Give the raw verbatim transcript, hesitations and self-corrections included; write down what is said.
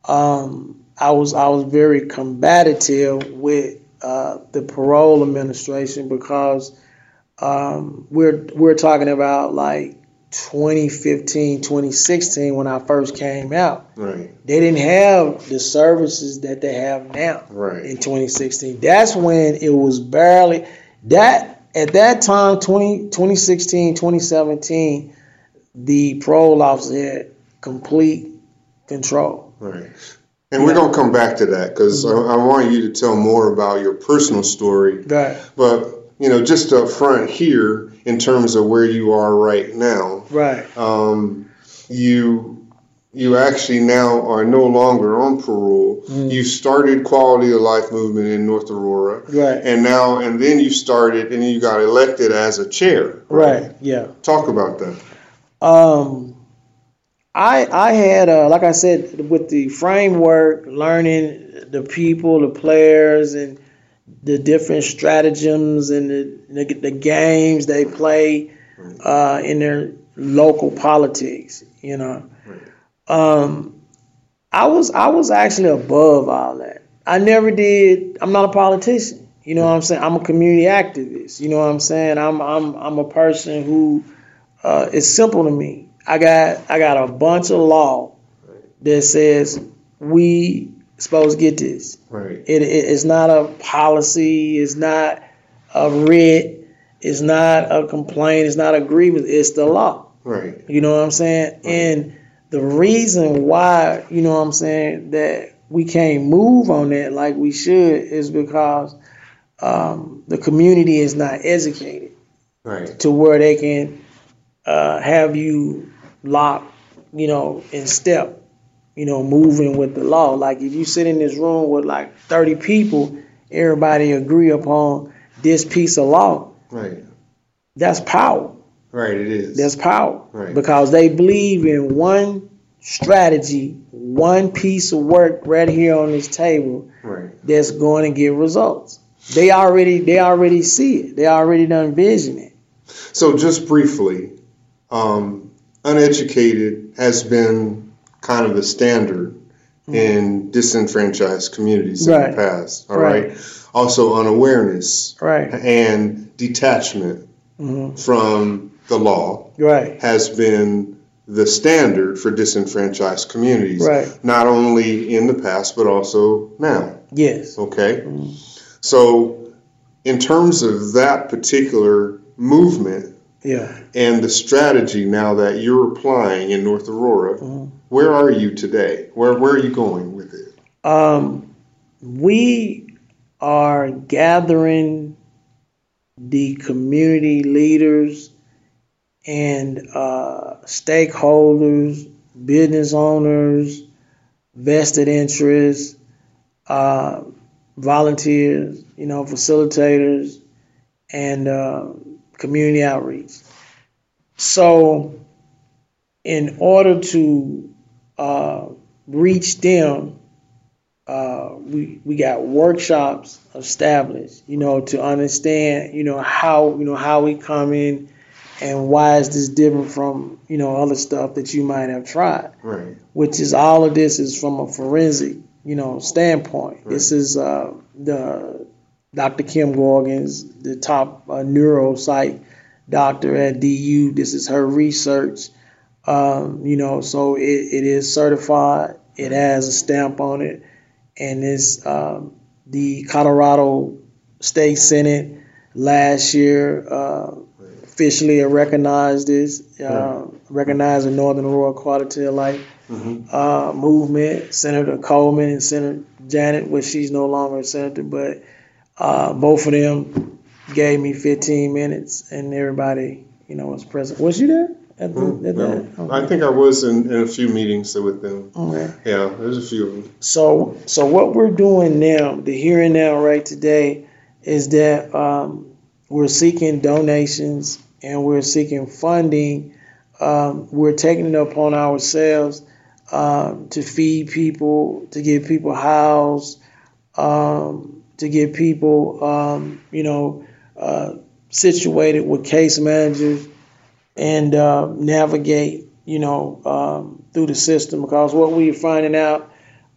um, I was I was very combative with uh, the parole administration because um, we're we're talking about like twenty fifteen, twenty sixteen when I first came out. Right. They didn't have the services that they have now. Right. In twenty sixteen. That's when it was barely that at that time, twenty, twenty sixteen, twenty seventeen, the parole officer had complete control. Right. And we're going to come back to that because mm-hmm. I, I want you to tell more about your personal story. Right. But, you know, just up front here, in terms of where you are right now, right? Um, you you actually now are no longer on parole. Mm. You started Quality of Life Movement in North Aurora, right? And now and then you started and you got elected as a chair, right? right yeah. Talk about that. Um, I I had uh, like I said with the framework, learning the people, the players, and the different stratagems and the, the, the games they play uh, in their local politics, you know. Um, I was I was actually above all that. I never did. I'm not a politician. You know what I'm saying? I'm a community activist. You know what I'm saying? I'm I'm I'm a person who uh, it's simple to me. I got I got a bunch of law that says we supposed to get this. Right. It, it it's not a policy. It's not a writ. It's not a complaint. It's not a grievance. It's the law. Right. You know what I'm saying? Right. And the reason why, you know what I'm saying, that we can't move on that like we should is because um, the community is not educated. Right. To where they can uh, have you locked, you know, in step. You know, moving with the law. Like if you sit in this room with like thirty people, everybody agree upon this piece of law. Right. That's power. Right, it is. That's power. Right. Because they believe in one strategy, one piece of work right here on this table. Right. That's going to get results. They already they already see it. They already done vision it. So just briefly, um, uneducated has been kind of the standard mm-hmm. in disenfranchised communities right. in the past. All right. right. Also unawareness right. and detachment mm-hmm. from the law right. has been the standard for disenfranchised communities. Right. Not only in the past, but also now. Yes. Okay. Mm-hmm. So in terms of that particular movement, yeah. and the strategy now that you're applying in North Aurora, mm-hmm. where are you today? Where where are you going with it? Um, we are gathering the community leaders and uh, stakeholders, business owners, vested interests, uh, volunteers, you know, facilitators, and uh, community outreach. So in order to uh, reach them, uh, we we got workshops established, you know, to understand, you know, how, you know, how we come in and why is this different from, you know, other stuff that you might have tried. Right. Which is all of this is from a forensic, you know, standpoint. Right. This is uh, the Doctor Kim Gorgans, the top uh, neuropsych doctor at D U. This is her research. Um, you know, so it, it is certified. It has a stamp on it. And it's um, the Colorado State Senate last year uh, officially recognized this, uh, recognized the Northern Aurora Quality of Life mm-hmm. uh, movement. Senator Coleman and Senator Janet, which she's no longer a senator, but uh, both of them gave me fifteen minutes, and everybody, you know, was present. Was you there? At the, mm, at no. that? Okay. I think I was in, in a few meetings with them. Okay. Yeah, there's a few of them. So, so what we're doing now, the here and now, right today, is that um, we're seeking donations and we're seeking funding. Um, we're taking it upon ourselves um, to feed people, to get people housed, um, to get people, um, you know, uh, situated with case managers and uh, navigate, you know, um, through the system. Because what we're finding out